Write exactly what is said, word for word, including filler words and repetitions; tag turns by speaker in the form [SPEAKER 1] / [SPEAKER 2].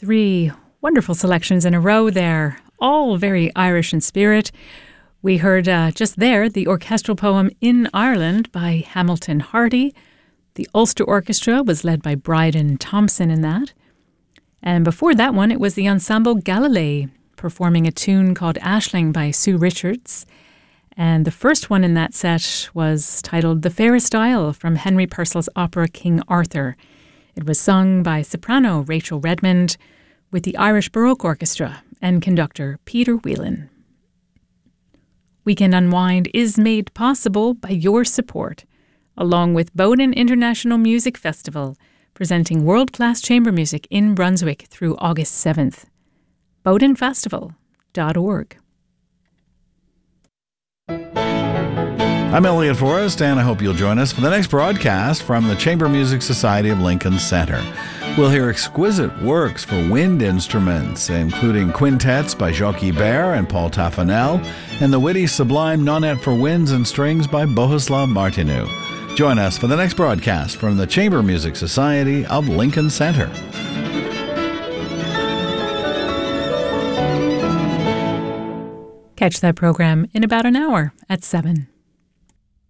[SPEAKER 1] Three wonderful selections in a row there, all very Irish in spirit. We heard uh, just there the orchestral poem In Ireland by Hamilton Hardy. The Ulster Orchestra was led by Bryden Thompson in that. And before that one, it was the Ensemble Galilei performing a tune called Aisling by Sue Richards. And the first one in that set was titled The Fairest Isle from Henry Purcell's opera King Arthur. It was sung by soprano Rachel Redmond with the Irish Baroque Orchestra and conductor Peter Whelan. Weekend Unwind is made possible by your support, along with Bowden International Music Festival, presenting world-class chamber music in Brunswick through August seventh. bowden festival dot org.
[SPEAKER 2] I'm Elliot Forrest, and I hope you'll join us for the next broadcast from the Chamber Music Society of Lincoln Center. We'll hear exquisite works for wind instruments, including quintets by Jacques Ibert and Paul Taffanel, and the witty sublime Nonette for Winds and Strings by Bohuslav Martinu. Join us for the next broadcast from the Chamber Music Society of Lincoln Center.
[SPEAKER 1] Catch that program in about an hour at seven.